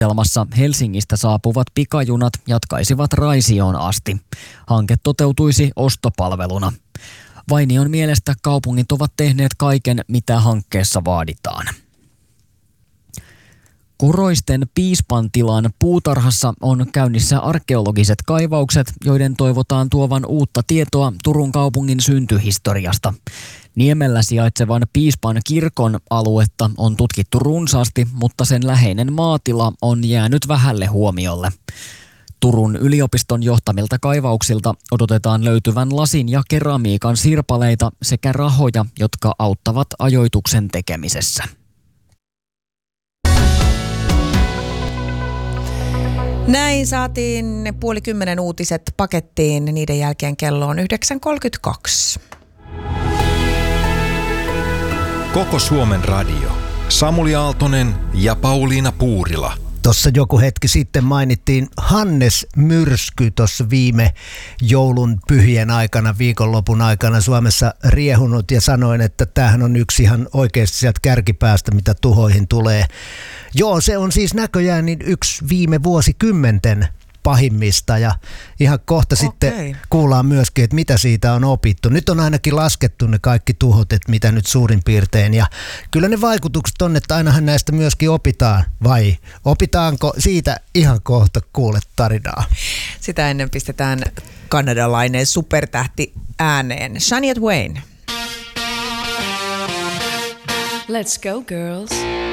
Helsingistä saapuvat pikajunat jatkaisivat Raisioon asti. Hanke toteutuisi ostopalveluna. Vainion mielestä kaupungit ovat tehneet kaiken, mitä hankkeessa vaaditaan. Kuroisten Piispantilan puutarhassa on käynnissä arkeologiset kaivaukset, joiden toivotaan tuovan uutta tietoa Turun kaupungin syntyhistoriasta. Niemellä sijaitsevan Piispan kirkon aluetta on tutkittu runsaasti, mutta sen läheinen maatila on jäänyt vähälle huomiolle. Turun yliopiston johtamilta kaivauksilta odotetaan löytyvän lasin ja keramiikan sirpaleita sekä rahoja, jotka auttavat ajoituksen tekemisessä. Näin saatiin 9:30 uutiset pakettiin. Niiden jälkeen kello on 9.32. Koko Suomen radio. Samuli Aaltonen ja Pauliina Puurila. Tuossa joku hetki sitten mainittiin Hannes-myrsky tuossa viime joulun pyhien aikana, viikonlopun aikana Suomessa riehunut ja sanoin, että tämähän on yksi ihan oikeasti sieltä kärkipäästä, mitä tuhoihin tulee. Joo, se on siis näköjään niin yksi viime vuosikymmenten pahimmista ja ihan kohta sitten kuullaan myöskin, että mitä siitä on opittu. Nyt on ainakin laskettu ne kaikki tuhot, että mitä nyt suurin piirtein ja kyllä ne vaikutukset on, että ainahan näistä myöskin opitaan vai opitaanko siitä ihan kohta kuulet tarinaa. Sitä ennen pistetään kanadalainen supertähti ääneen. Shania Twain. Let's go girls.